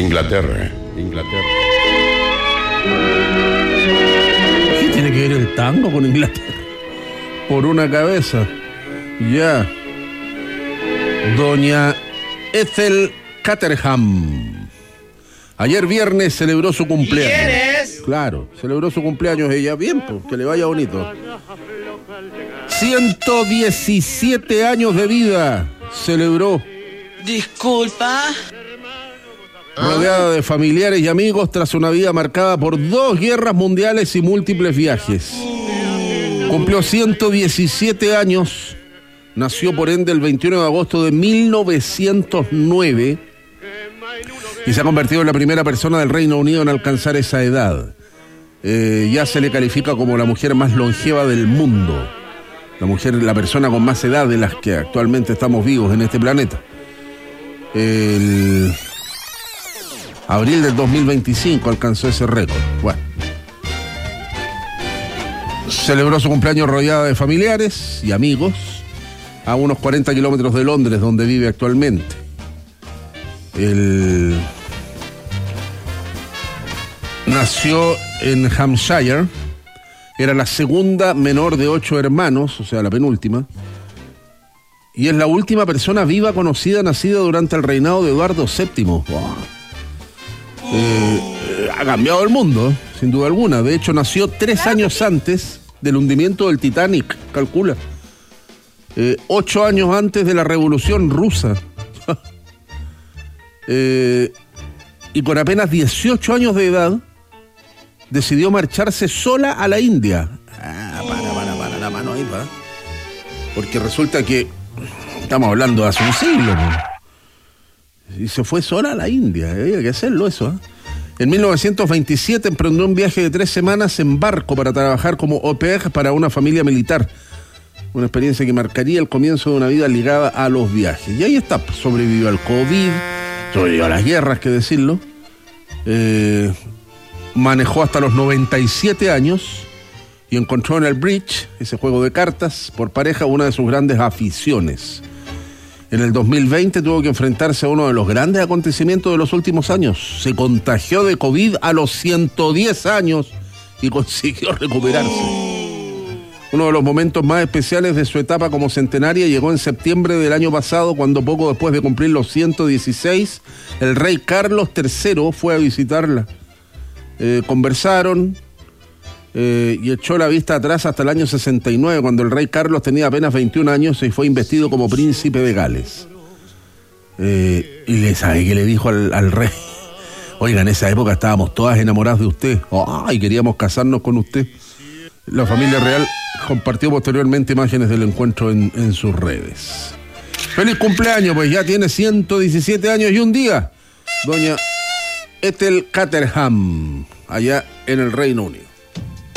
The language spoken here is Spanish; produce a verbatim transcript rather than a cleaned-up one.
Inglaterra, Inglaterra. ¿Qué tiene que ver el tango con Inglaterra? Por una cabeza. Ya. Doña Ethel Caterham. Ayer viernes celebró su cumpleaños. ¿Quién es? Claro, celebró su cumpleaños ella. Bien, pues, que le vaya bonito. ciento diecisiete años de vida celebró. Disculpa. Rodeada de familiares y amigos tras una vida marcada por dos guerras mundiales y múltiples viajes. Cumplió ciento diecisiete años. Nació por ende el veintiuno de agosto de mil novecientos nueve y se ha convertido en la primera persona del Reino Unido en alcanzar esa edad. Eh, ya se le califica como la mujer más longeva del mundo. La mujer, la persona con más edad de las que actualmente estamos vivos en este planeta. El abril del dos mil veinticinco alcanzó ese récord. Bueno. Celebró su cumpleaños rodeada de familiares y amigos a unos cuarenta kilómetros de Londres, donde vive actualmente. El... Nació en Hampshire. Era la segunda menor de ocho hermanos, o sea, la penúltima. Y es la última persona viva conocida nacida durante el reinado de Eduardo séptimo. Wow. Eh, ha cambiado el mundo, sin duda alguna. De hecho, nació tres años antes del hundimiento del Titanic, calcula. Eh, ocho años antes de la Revolución Rusa. eh, y con apenas dieciocho años de edad, decidió marcharse sola a la India. Ah, para, para, para la mano ahí, pa. Porque resulta que estamos hablando de hace un siglo, ¿no? Y se fue sola a la India. Había que hacerlo eso, ¿eh? En mil novecientos veintisiete emprendió un viaje de tres semanas en barco para trabajar como au pair para una familia militar. Una experiencia que marcaría el comienzo de una vida ligada a los viajes. Y ahí está, sobrevivió al COVID, sobrevivió a las guerras, que decirlo. Eh, manejó hasta los noventa y siete años y encontró en el bridge, ese juego de cartas, por pareja, una de sus grandes aficiones. En el dos mil veinte tuvo que enfrentarse a uno de los grandes acontecimientos de los últimos años. Se contagió de COVID a los ciento diez años y consiguió recuperarse. Uno de los momentos más especiales de su etapa como centenaria llegó en septiembre del año pasado, cuando poco después de cumplir los ciento dieciséis, el rey Carlos tercero fue a visitarla. Eh, conversaron eh, y echó la vista atrás hasta el año sesenta y nueve, cuando el rey Carlos tenía apenas veintiún años y fue investido como príncipe de Gales. Eh, y le sabe que le dijo al, al rey: oiga, en esa época estábamos todas enamoradas de usted. Oh, y queríamos casarnos con usted. La familia real compartió posteriormente imágenes del encuentro en, en sus redes. ¡Feliz cumpleaños! Pues ya tiene ciento diecisiete años y un día, doña Ethel Caterham, allá en el Reino Unido.